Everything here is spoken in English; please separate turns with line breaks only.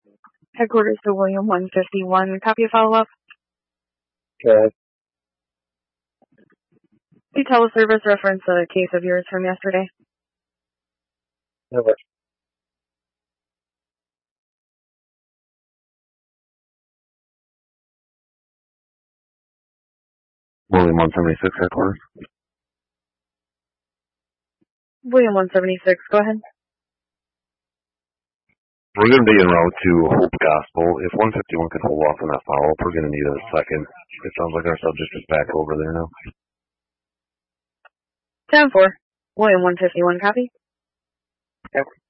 Headquarters to William 151. Copy of follow-up.
Okay.
The teleservice reference a case of yours from yesterday.
Never.
William 176 headquarters.
William 176, go ahead.
We're going to be en route to Hope Gospel. If 151 could hold off on that follow-up, we're going to need a second. It sounds like our subject is back over there now.
10-4. William 151, copy.
Yep.